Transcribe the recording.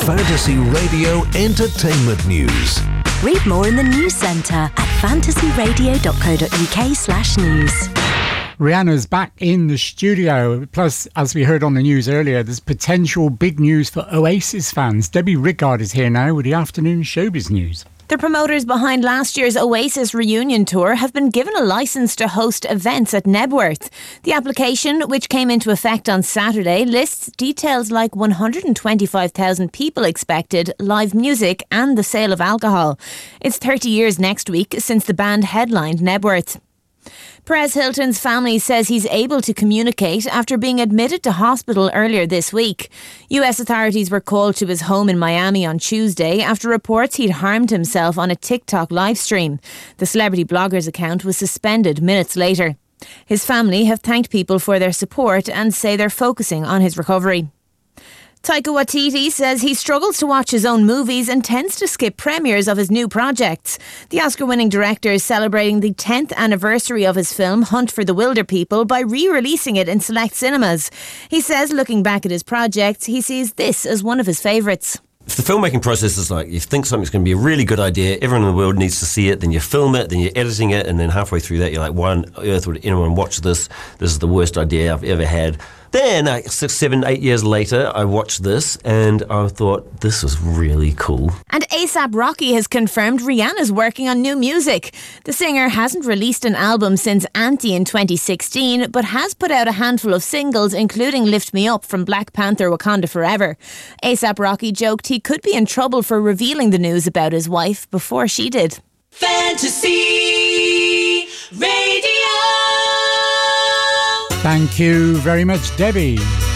Fantasy Radio Entertainment News. Read more in the news centre at fantasyradio.co.uk/news. Rihanna's back in the studio. Plus, as we heard on the news earlier, there's potential big news for Oasis fans. Debbie Rickard is here now with the afternoon showbiz news. The promoters behind last year's Oasis reunion tour have been given a licence to host events at Knebworth. The application, which came into effect on Saturday, lists details like 125,000 people expected, live music and the sale of alcohol. It's 30 years next week since the band headlined Knebworth. Perez Hilton's family says he's able to communicate after being admitted to hospital earlier this week. US authorities were called to his home in Miami on Tuesday after reports he'd harmed himself on a TikTok livestream. The celebrity blogger's account was suspended minutes later. His family have thanked people for their support and say they're focusing on his recovery. Taika Waititi says he struggles to watch his own movies and tends to skip premieres of his new projects. The Oscar-winning director is celebrating the 10th anniversary of his film Hunt for the Wilderpeople by re-releasing it in select cinemas. He says, looking back at his projects, he sees this as one of his favourites. If the filmmaking process is like, you think something's going to be a really good idea, everyone in the world needs to see it, then you film it, then you're editing it, and then halfway through that you're like, why on earth would anyone watch this? This is the worst idea I've ever had. Then, 6, 7, 8 years later, I watched this and I thought, this was really cool. And A$AP Rocky has confirmed Rihanna's working on new music. The singer hasn't released an album since Anti in 2016, but has put out a handful of singles, including Lift Me Up from Black Panther Wakanda Forever. A$AP Rocky joked he could be in trouble for revealing the news about his wife before she did. Fantasy Radio. Thank you very much, Debbie.